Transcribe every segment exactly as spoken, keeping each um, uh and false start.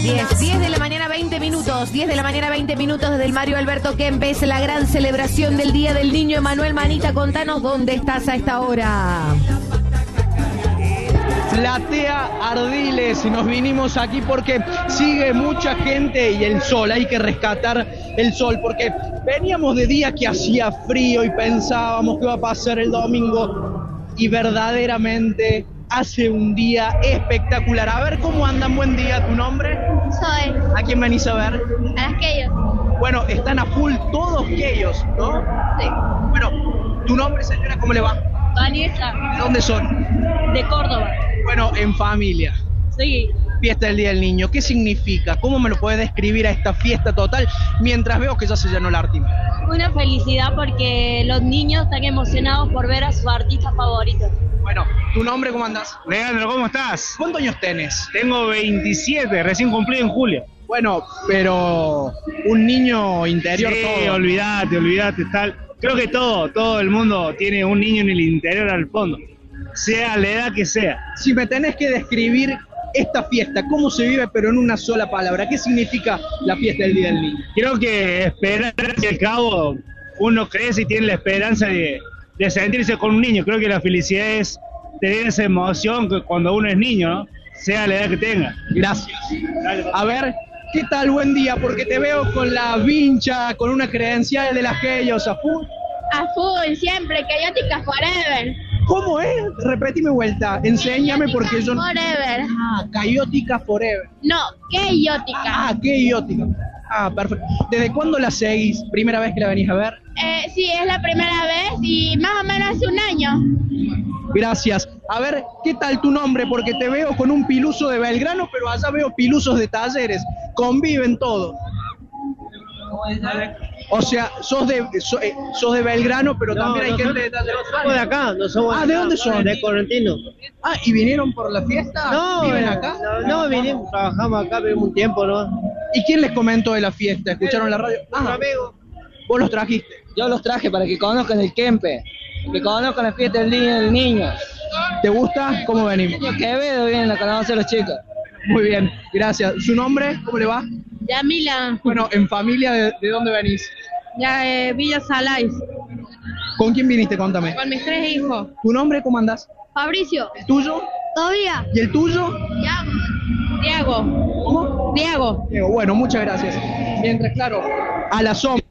diez, diez de la mañana, veinte minutos. diez de la mañana, veinte minutos desde el Mario Alberto Kempes, la gran celebración del Día del Niño. Emanuel Manita, contanos dónde estás a esta hora. Platea Ardiles, nos vinimos aquí porque sigue mucha gente y el sol, hay que rescatar el sol, porque veníamos de día que hacía frío y pensábamos que iba a pasar el domingo y verdaderamente hace un día espectacular. A ver cómo andan, buen día, ¿tu nombre? Soy. ¿A quién venís a ver? A las Keyos. Bueno, están a full todos Keyos, ¿no? Sí. Bueno, ¿tu nombre, señora, cómo le va? Vanessa. ¿De dónde son? De Córdoba. Bueno, en familia. Sí. Fiesta del Día del Niño, ¿qué significa? ¿Cómo me lo puede describir a esta fiesta total mientras veo que ya se llenó la Artima? Una felicidad porque los niños están emocionados por ver a sus artistas favoritos. Bueno, ¿tu nombre cómo andás? Leandro, ¿cómo estás? ¿Cuántos años tenés? Tengo veintisiete, recién cumplido en julio. Bueno, pero un niño interior Sí, todo. olvídate, olvídate, tal. Creo que todo, todo el mundo tiene un niño en el interior al fondo, sea la edad que sea. Si me tenés que describir esta fiesta, cómo se vive, pero en una sola palabra, ¿qué significa la fiesta del Día del Niño? Creo que esperar y al cabo uno crece y tiene la esperanza de, de sentirse con un niño. Creo que la felicidad es tener esa emoción que cuando uno es niño, ¿no? Sea la edad que tenga. Gracias. A ver, ¿qué tal? Buen día, porque te veo con la vincha, con una credencial de las Keyos a full. A full, siempre, Keyótica forever. ¿Cómo es? Repetime vuelta, enséñame porque yo... Forever. Ah, Keyótica Forever. No, Keyótica. Ah, Keyótica. Ah, perfecto. ¿Desde cuándo la seguís? ¿Primera vez que la venís a ver? Eh, sí, es la primera vez y más o menos hace un año. Gracias. A ver, ¿qué tal tu nombre? Porque te veo con un piluso de Belgrano, pero allá veo pilusos de Talleres. Conviven todos. O sea, sos de sos, eh, sos de Belgrano, pero No, también hay no gente son- de Talleres. No somos de acá, no somos Ah, ¿de dónde son? De Correntino. Ah, ¿y vinieron por la fiesta? No, ¿Viven eh, acá? No, no, vinimos, trabajamos acá, vivimos un tiempo, ¿no? ¿Y quién les comentó de la fiesta? ¿Escucharon la radio? Nuestro Ah, amigo. vos los trajiste. Yo los traje para que conozcan el Kempe, que conozcan la fiesta del Día del Niño. ¿Te gusta? ¿Cómo venimos? Niño Quevedo vienen a conocer los chicos. Muy bien, gracias. ¿Su nombre? ¿Cómo le va? Yamila. Bueno, en familia, ¿de, de dónde venís? Ya, eh, Villa Salais. ¿Con quién viniste? Contame. Con mis tres hijos. ¿Tu nombre? ¿Cómo andás? Fabricio. ¿El tuyo? Todavía. ¿Y el tuyo? Diego. ¿Cómo? Diego. Diego, bueno, muchas gracias. Mientras, claro, a la sombra.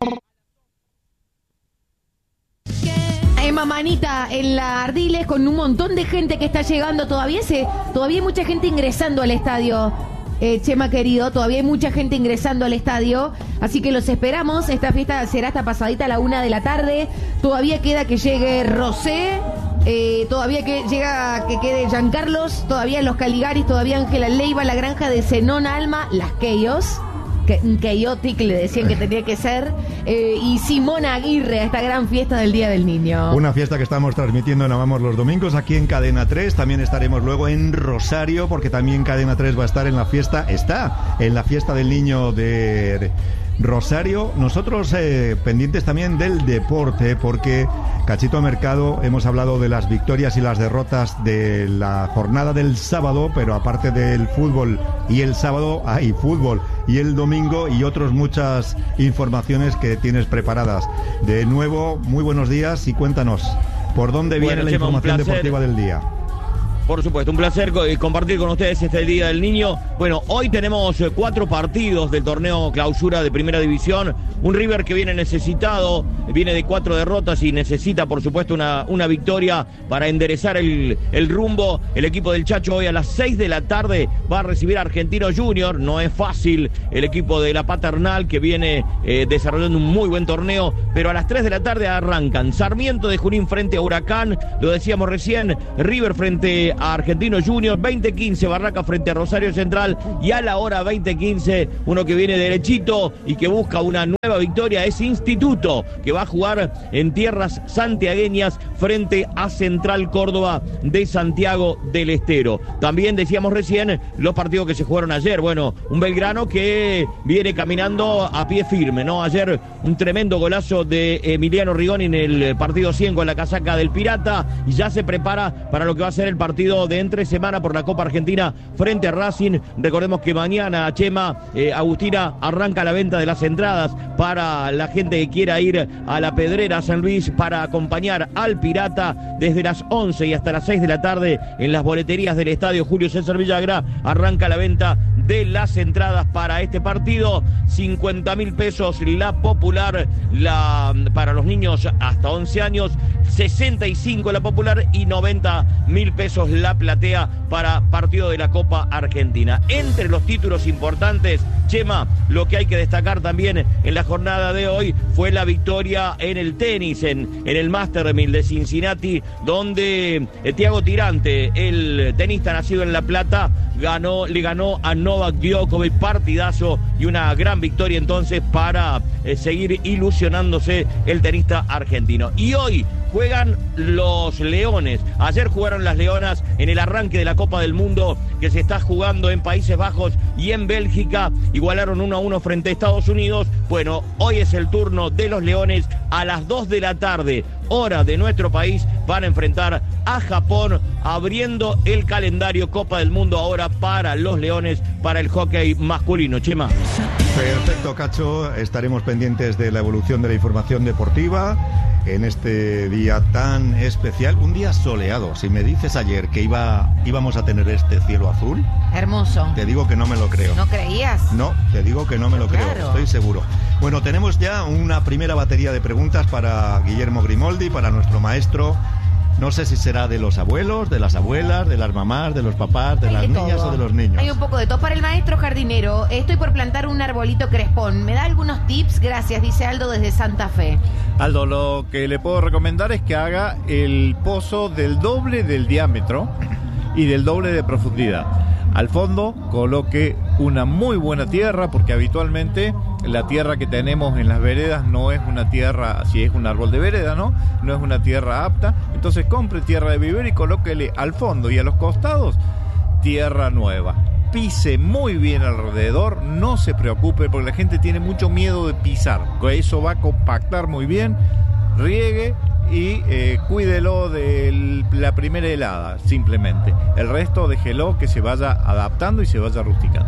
Emma Manita en la Ardiles con un montón de gente que está llegando. Todavía se, todavía hay mucha gente ingresando al estadio. Eh, Chema querido, todavía hay mucha gente ingresando al estadio, así que los esperamos. Esta fiesta será hasta pasadita a la una de la tarde. Todavía queda que llegue Rosé, eh, todavía que llega que quede Giancarlos, todavía los Caligaris, todavía Ángela Leiva, la granja de Zenón Alma, las Keyos, que Keyotic le decían que tenía que ser, eh, y Simona Aguirre a esta gran fiesta del Día del Niño. Una fiesta que estamos transmitiendo en Amamos los domingos aquí en Cadena tres. También estaremos luego en Rosario, porque también Cadena tres va a estar en la fiesta, está en la fiesta del niño de Rosario. Nosotros eh, pendientes también del deporte, porque Cachito Mercado hemos hablado de las victorias y las derrotas de la jornada del sábado, pero aparte del fútbol y el sábado hay fútbol y el domingo y otras muchas informaciones que tienes preparadas. De nuevo, muy buenos días y cuéntanos por dónde viene Bueno, la Chema, un información placer. deportiva del día. Por supuesto, un placer eh, compartir con ustedes este Día del Niño. Bueno, hoy tenemos eh, cuatro partidos del torneo clausura de Primera División. Un River que viene necesitado, viene de cuatro derrotas y necesita, por supuesto, una, una victoria para enderezar el, el rumbo. El equipo del Chacho hoy a las seis de la tarde va a recibir a Argentino Junior. No es fácil el equipo de la Paternal, que viene eh, desarrollando un muy buen torneo, pero a las tres de la tarde arrancan Sarmiento de Junín frente a Huracán, lo decíamos recién, River frente a Argentino Junior, veinte quince Barraca frente a Rosario Central, y a la hora veinte quince uno que viene derechito y que busca una nueva victoria es Instituto, que va a jugar en tierras santiagueñas frente a Central Córdoba de Santiago del Estero. También decíamos recién los partidos que se jugaron ayer. Bueno, un Belgrano que viene caminando a pie firme, ¿no? Ayer un tremendo golazo de Emiliano Rigoni en el partido cien con la casaca del Pirata, y ya se prepara para lo que va a ser el partido partido de entre semana por la Copa Argentina frente a Racing. Recordemos que mañana, Chema, eh, Agustina, arranca la venta de las entradas para la gente que quiera ir a la Pedrera San Luis para acompañar al Pirata desde las once y hasta las seis de la tarde en las boleterías del estadio Julio César Villagra. Arranca la venta de las entradas para este partido. cincuenta mil pesos la popular, la para los niños hasta once años, sesenta y cinco la popular y noventa mil pesos la platea para partido de la Copa Argentina. Entre los títulos importantes, Chema, lo que hay que destacar también en la jornada de hoy fue la victoria en el tenis, en, en el Master mil de Cincinnati, donde eh, Thiago Tirante, el tenista nacido en La Plata, ganó, le ganó a Novak Djokovic, partidazo y una gran victoria entonces para eh, seguir ilusionándose el tenista argentino. Y hoy juegan los Leones. Ayer jugaron las Leonas en el arranque de la Copa del Mundo que se está jugando en Países Bajos y en Bélgica. Igualaron uno a uno frente a Estados Unidos. Bueno, hoy es el turno de los Leones. A las dos de la tarde, hora de nuestro país, van a enfrentar a Japón, abriendo el calendario Copa del Mundo ahora para los Leones, para el hockey masculino. Chema. Perfecto, Cacho. Estaremos pendientes de la evolución de la información deportiva en este día tan especial, un día soleado. Si me dices ayer que iba íbamos a tener este cielo azul, hermoso, te digo que no me lo creo. ¿No creías? No, te digo que no me lo creo, claro. Estoy seguro. Bueno, tenemos ya una primera batería de preguntas para Guillermo Grimoldi, para nuestro maestro. No sé si será de los abuelos, de las abuelas, de las mamás, de los papás, de Hay las de niñas todo. o de los niños. Hay un poco de todo. Para el maestro jardinero, estoy por plantar un arbolito crespón. ¿Me da algunos tips? Gracias, dice Aldo desde Santa Fe. Aldo, lo que le puedo recomendar es que haga el pozo del doble del diámetro y del doble de profundidad. Al fondo coloque una muy buena tierra, porque habitualmente la tierra que tenemos en las veredas no es una tierra, si es un árbol de vereda, ¿no? No es una tierra apta. Entonces compre tierra de vivero y colóquele al fondo y a los costados tierra nueva. Pise muy bien alrededor, no se preocupe porque la gente tiene mucho miedo de pisar. Eso va a compactar muy bien. Riegue y eh, cuídelo de la primera helada, simplemente. El resto déjelo que se vaya adaptando y se vaya rusticando.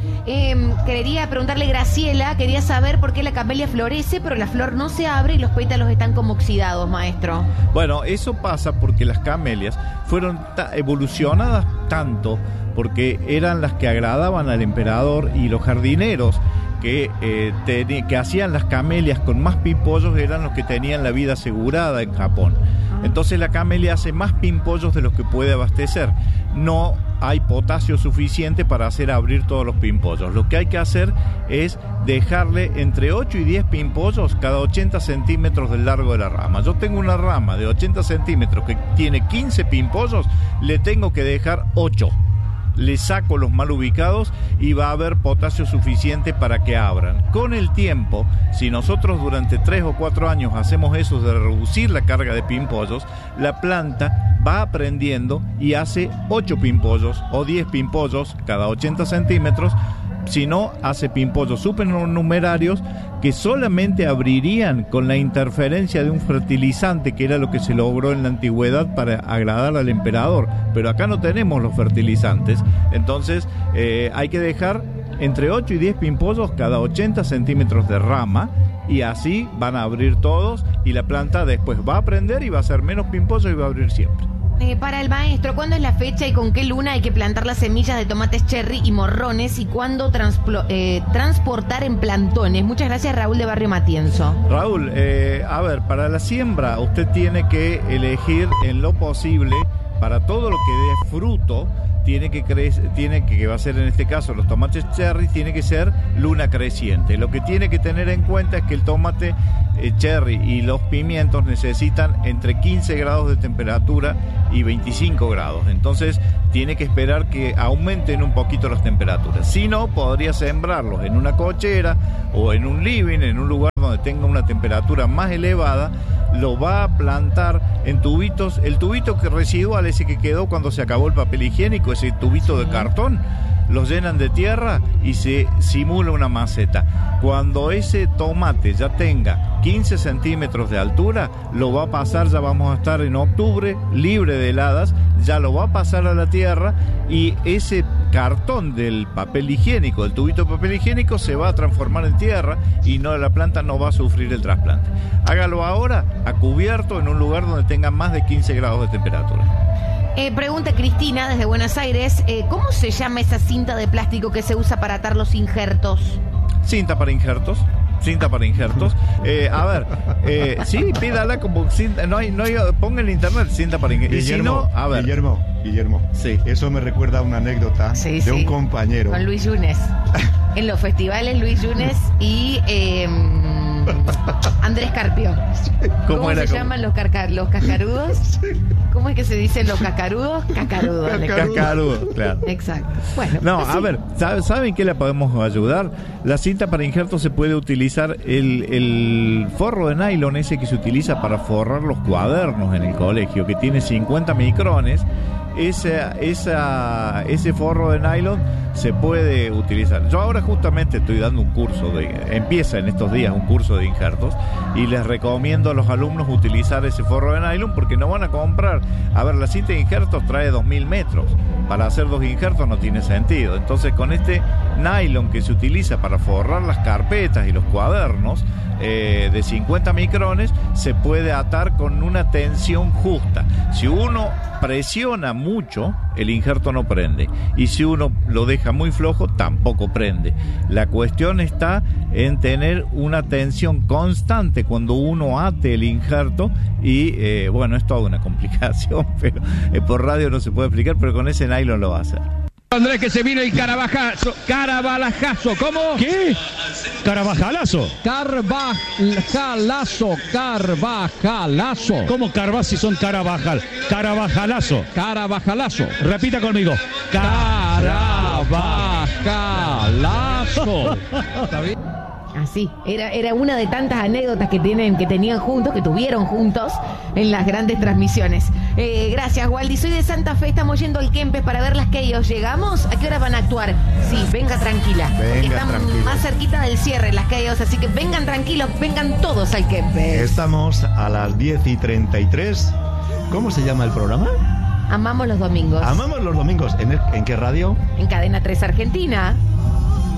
Eh, quería preguntarle, Graciela, quería saber por qué la camelia florece, pero la flor no se abre y los pétalos están como oxidados, maestro. Bueno, eso pasa porque las camelias fueron ta- evolucionadas tanto porque eran las que agradaban al emperador, y los jardineros que, eh, ten- que hacían las camelias con más pimpollos eran los que tenían la vida asegurada en Japón. Entonces la camelia hace más pimpollos de los que puede abastecer. No hay potasio suficiente para hacer abrir todos los pimpollos. Lo que hay que hacer es dejarle entre ocho y diez pimpollos cada ochenta centímetros del largo de la rama. Yo tengo una rama de ochenta centímetros que tiene quince pimpollos, le tengo que dejar ocho. Le saco los mal ubicados y va a haber potasio suficiente para que abran. Con el tiempo, si nosotros durante tres o cuatro años hacemos eso de reducir la carga de pimpollos, la planta va aprendiendo y hace ocho pimpollos o diez pimpollos cada ochenta centímetros. Si no, hace pimpollos supernumerarios que solamente abrirían con la interferencia de un fertilizante, que era lo que se logró en la antigüedad para agradar al emperador. Pero acá no tenemos los fertilizantes, entonces eh, hay que dejar entre ocho y diez pimpollos cada ochenta centímetros de rama, y así van a abrir todos y la planta después va a aprender y va a hacer menos pimpollos y va a abrir siempre. Eh, para el maestro, ¿cuándo es la fecha y con qué luna hay que plantar las semillas de tomates cherry y morrones, y cuándo transplo- eh, transportar en plantones? Muchas gracias, Raúl de Barrio Matienzo. Raúl, eh, a ver, para la siembra usted tiene que elegir en lo posible, para todo lo que dé fruto, tiene que crecer, tiene que, que va a ser en este caso los tomates cherry, tiene que ser luna creciente. Lo que tiene que tener en cuenta es que el tomate eh, cherry y los pimientos necesitan entre quince grados de temperatura y veinticinco grados. Entonces tiene que esperar que aumenten un poquito las temperaturas. Si no, podría sembrarlos en una cochera o en un living, en un lugar donde tenga una temperatura más elevada. Lo va a plantar en tubitos, el tubito que residual, ese que quedó cuando se acabó el papel higiénico, ese tubito de cartón, los llenan de tierra y se simula una maceta. Cuando ese tomate ya tenga quince centímetros de altura, lo va a pasar, ya vamos a estar en octubre, libre de heladas, ya lo va a pasar a la tierra y ese cartón del papel higiénico, del tubito de papel higiénico, se va a transformar en tierra y no, la planta no va a sufrir el trasplante. Hágalo ahora a cubierto en un lugar donde tenga más de quince grados de temperatura. Eh, pregunta Cristina desde Buenos Aires, eh, ¿cómo se llama esa cinta de plástico que se usa para atar los injertos? Cinta para injertos. Cinta para injertos. Eh, a ver, eh, sí, pídala como cinta. No hay, no hay, ponga en internet cinta para injertos. Guillermo, y si no, a ver. Guillermo, Guillermo. Sí. Eso me recuerda a una anécdota Sí, de sí. un compañero. Con Luis Yunes. En los festivales Luis Yunes y eh, Andrés Carpio. ¿Cómo, ¿Cómo era? se ¿Cómo? llaman los, carca- los cascarudos? ¿Cómo es que se dicen los cascarudos? Cascarudos. le- Cascarudo, claro. Exacto. Bueno, No, así. a ver, ¿sabe- ¿saben qué le podemos ayudar? La cinta para injertos se puede utilizar, el, el forro de nylon ese que se utiliza para forrar los cuadernos en el colegio, que tiene cincuenta micrones, esa, esa, ese forro de nylon se puede utilizar. Yo ahora justamente estoy dando un curso, de empieza en estos días un curso de injertos, y les recomiendo a los alumnos utilizar ese forro de nylon porque no van a comprar. A ver, la cinta de injertos trae dos mil metros. Para hacer dos injertos no tiene sentido. Entonces, con este nylon que se utiliza para forrar las carpetas y los cuadernos, eh, de cincuenta micrones, se puede atar con una tensión justa. Si uno presiona mucho, el injerto no prende, y si uno lo deja muy flojo, tampoco prende. La cuestión está en tener una tensión constante cuando uno ate el injerto y eh, bueno, es toda una complicación, pero eh, por radio no se puede explicar, pero con ese nylon lo va a hacer. Andrés, que se vino el Carabajazo. Carabalajazo, ¿cómo? ¿Qué? Carabajalazo. Carvajalazo, Carvajalazo. ¿Cómo Carvajal si son Carabajal? Carabajalazo. Carabajalazo. Repita conmigo. Carabajalazo. ¿Está bien? Así, era, era una de tantas anécdotas que tienen, que tenían juntos, que tuvieron juntos en las grandes transmisiones. Eh, gracias, Waldi. Soy de Santa Fe, estamos yendo al Kempes para ver las que ellos. ¿Llegamos? ¿A qué hora van a actuar? Sí, venga tranquila. Venga, porque están tranquila. más cerquita del cierre las que ellos, así que vengan tranquilos, vengan todos al Kempes. Estamos a las diez y treinta y tres. ¿Cómo se llama el programa? Amamos los domingos. Amamos los domingos. ¿En, el- en qué radio? En Cadena tres Argentina.